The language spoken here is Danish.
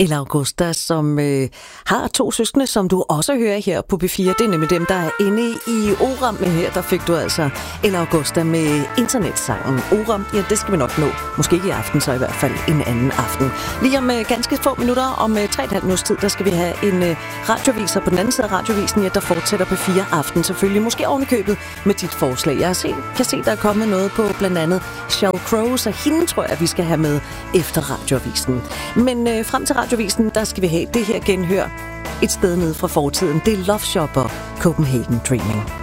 Ella Augusta, som har 2 søskende, som du også hører her på P4. Det er nemlig dem, der er inde i Oram. Men her, der fik du altså Ella Augusta med internetsangen Oram. Ja, det skal vi nok nå. Måske ikke i aften, så i hvert fald en anden aften. Lige om ganske få minutter, om 3,5 minutters tid, der skal vi have en radioviser på den anden side af radiovisen, ja, der fortsætter på 4 aften selvfølgelig. Måske ovenikøbet med dit forslag. Jeg kan se, der er kommet noget på blandt andet Sheryl Crow, så hende tror jeg, vi skal have med efter radiovisen. Men frem til radiovisen, der skal vi have det her genhør et sted nede fra fortiden. Det er Love Shop og Copenhagen Dreaming.